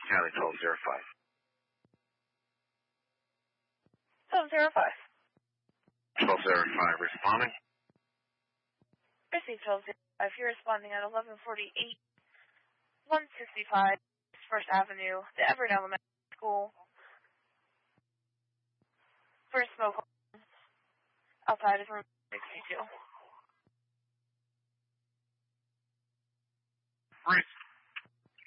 County 1205. 1205. 1205 responding. Received 1205. You're responding at 1148, 165 First Avenue, the Everett Elementary School. For a smoke outside of room 62.